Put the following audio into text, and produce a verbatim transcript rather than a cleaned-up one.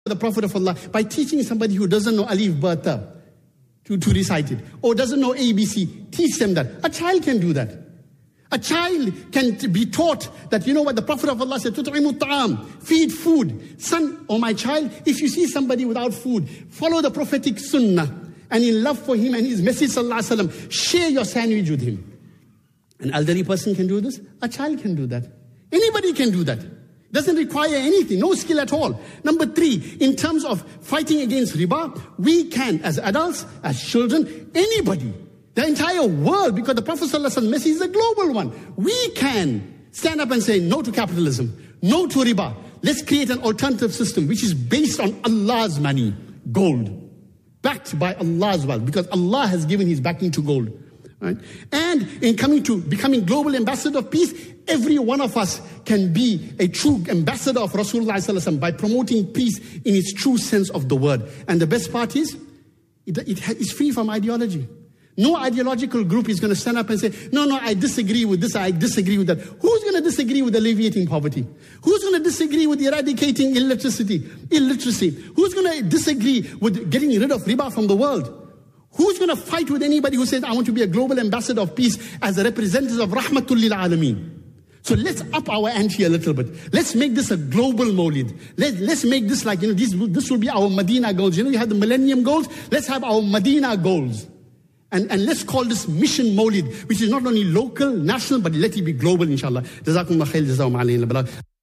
the Prophet of Allah by teaching somebody who doesn't know Alif Ba Ta to, to recite it, or doesn't know A B C, teach them that. A child can do that. A child can be taught that, you know what, the Prophet of Allah said, تُطْعِمُ الطَّعَامِ, feed food. Son or my child, if you see somebody without food, follow the prophetic sunnah, and in love for him and his message, sallallahu alaihi wasallam, share your sandwich with him. An elderly person can do this. A child can do that. Anybody can do that. Doesn't require anything, no skill at all. Number three, in terms of fighting against riba, we can, as adults, as children, anybody, the entire world, because the Prophet ﷺ message is a global one. We can stand up and say no to capitalism, no to riba. Let's create an alternative system which is based on Allah's money, gold, backed by Allah's wealth, because Allah has given his backing to gold. Right? And in coming to becoming global ambassador of peace, every one of us can be a true ambassador of Rasulullah sallallahu alaihi wasallam by promoting peace in its true sense of the word. And the best part is, it, it is free from ideology. No ideological group is going to stand up and say, no, no, I disagree with this, I disagree with that. Who's going to disagree with alleviating poverty? Who's going to disagree with eradicating illiteracy? illiteracy? Who's going to disagree with getting rid of riba from the world? Who's going to fight with anybody who says, I want to be a global ambassador of peace as a representative of Rahmatul Lil Alameen? So let's up our ante a little bit. Let's make this a global Mawlid. Let, let's make this like, you know, this, this will be our Medina goals. You know, you have the Millennium Goals. Let's have our Medina goals. And, and let's call this Mission Mawlid, which is not only local, national, but let it be global, inshallah. Jazakumullah khair, jazakum alayhi.